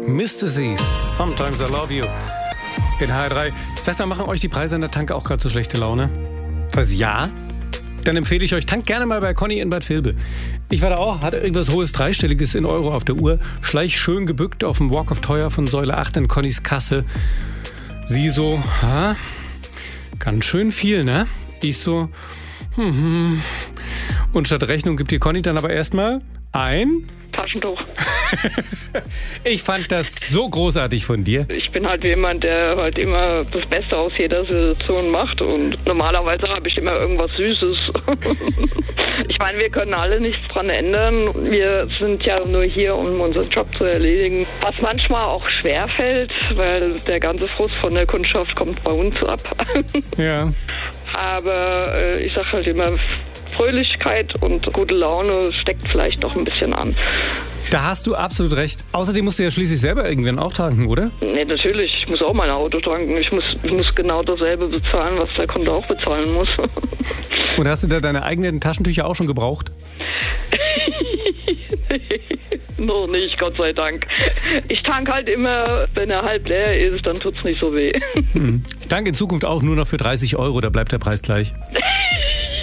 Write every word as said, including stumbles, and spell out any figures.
Mister Z, Sometimes I Love You. In H R drei. Sagt mal, machen euch die Preise an der Tanke auch gerade so schlechte Laune? Falls ja, dann empfehle ich euch, tankt gerne mal bei Conny in Bad Vilbel. Ich war da auch, hatte irgendwas hohes Dreistelliges in Euro auf der Uhr, schleich schön gebückt auf dem Walk of Teuer von Säule acht in Connys Kasse. Sie so, ha, ganz schön viel, ne? Ich so, hm, hm. Und statt Rechnung gibt die Conny dann aber erstmal ein Taschentuch. Ich fand das so großartig von dir. Ich bin halt jemand, der halt immer das Beste aus jeder Situation macht und normalerweise habe ich immer irgendwas Süßes. Ich meine, wir können alle nichts dran ändern. Wir sind ja nur hier, um unseren Job zu erledigen. Was manchmal auch schwerfällt, weil der ganze Frust von der Kundschaft kommt bei uns ab. Ja. Aber äh, ich sag halt immer, Fröhlichkeit und gute Laune steckt vielleicht noch ein bisschen an. Da hast du absolut recht. Außerdem musst du ja schließlich selber irgendwann auch tanken, oder? Nee, natürlich. Ich muss auch mein Auto tanken. Ich muss, ich muss genau dasselbe bezahlen, was der Kunde auch bezahlen muss. Und hast du da deine eigenen Taschentücher auch schon gebraucht? Noch nicht, Gott sei Dank. Ich tank halt immer, wenn er halb leer ist, dann tut's nicht so weh. Hm. Ich tanke in Zukunft auch nur noch für dreißig Euro, da bleibt der Preis gleich.